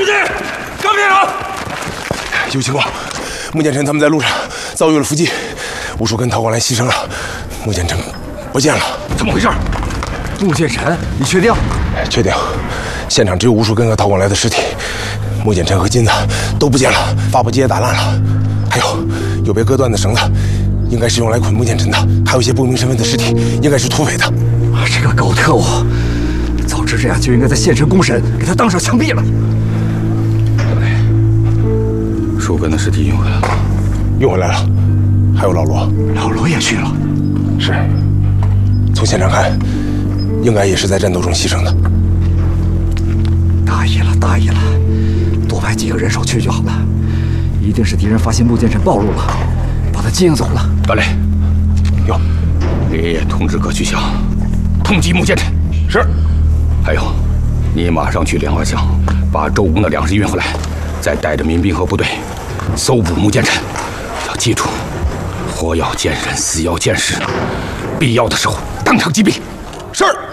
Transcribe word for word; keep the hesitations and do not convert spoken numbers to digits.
书记，钢铁厂有情况，穆剑臣他们在路上遭遇了伏击，吴树根逃过来牺牲了，穆剑臣不见了。 怎么回事？穆剑臣，你确定？ 确定。现场只有吴树根和陶广来的尸体，穆剑臣和金子都不见了，发布机也打烂了，还有有被割断的绳子，应该是用来捆穆剑臣的，还有一些不明身份的尸体，应该是土匪的。 啊，这个狗特务，早知这样就应该在现场公审，给他当场枪毙了。 小雷，树根的尸体运回来了， 运回来了，还有老罗， 老罗也去了。 是，从现场看，应该也是在战斗中牺牲的。 大意了，大意了，多派几个人手去就好了。一定是敌人发现穆剑臣暴露了，把他接应走了。 小雷， 有， 连夜通知各区乡，通缉穆剑臣。 是。 还有，你马上去莲花乡，把周公的粮食运回来，再带着民兵和部队搜捕穆剑臣。要记住，活要见人，死要见尸，必要的时候当场击毙。 是。